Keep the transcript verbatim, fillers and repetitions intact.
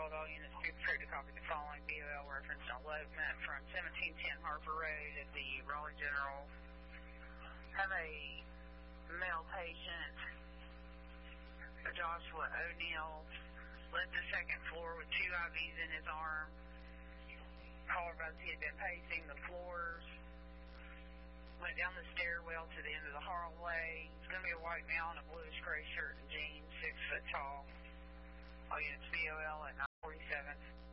world, all units be prepared to copy the following B O L reference elopement from seventeen ten Harper Road at the Raleigh General. Have a male patient, Joshua O'Neill, left the second floor with two I Vs in his arm. Caller advised he had been pacing the floors. Went down the stairwell to the end of the hallway. It's going to be a white male in a bluish gray shirt and jeans, six foot tall. All units B O L at nine forty-seven.